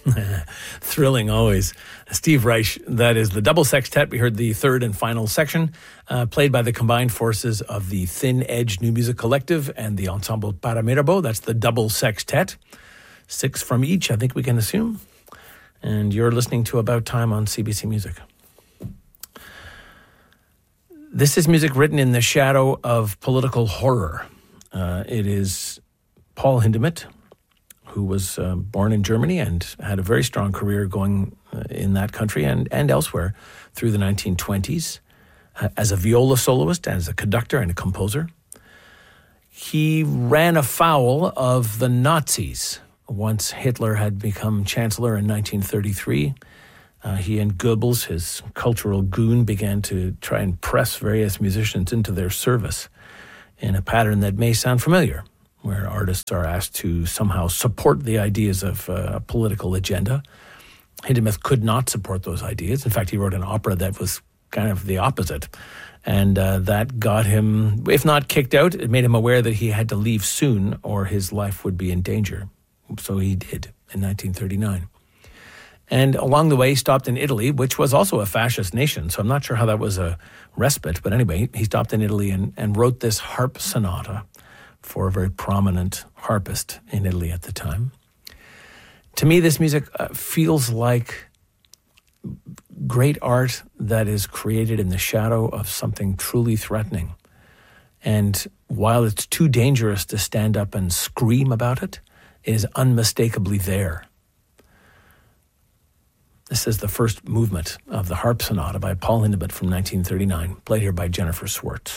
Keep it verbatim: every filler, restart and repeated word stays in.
Thrilling always. Steve Reich, that is the double sextet. We heard the third and final section, uh, played by the combined forces of the Thin Edge New Music Collective and the Ensemble Para Mirabeau. That's the double sextet. Six from each, I think we can assume. And you're listening to About Time on C B C Music. This is music written in the shadow of political horror. Uh, it is Paul Hindemith, who was uh, born in Germany and had a very strong career going uh, in that country and, and elsewhere through the nineteen twenties uh, as a viola soloist, as a conductor and a composer. He ran afoul of the Nazis once Hitler had become chancellor in nineteen thirty-three. Uh, he and Goebbels, his cultural goon, began to try and press various musicians into their service in a pattern that may sound familiar, where artists are asked to somehow support the ideas of uh, a political agenda. Hindemith could not support those ideas. In fact, he wrote an opera that was kind of the opposite. And uh, that got him, if not kicked out, it made him aware that he had to leave soon or his life would be in danger. So he did in nineteen thirty-nine. And along the way, he stopped in Italy, which was also a fascist nation. So I'm not sure how that was a respite. But anyway, he stopped in Italy and, and wrote this harp sonata for a very prominent harpist in Italy at the time. To me, this music uh, feels like great art that is created in the shadow of something truly threatening. And while it's too dangerous to stand up and scream about it, it is unmistakably there. This is the first movement of the harp sonata by Paul Hindemith from nineteen thirty-nine, played here by Jennifer Swartz.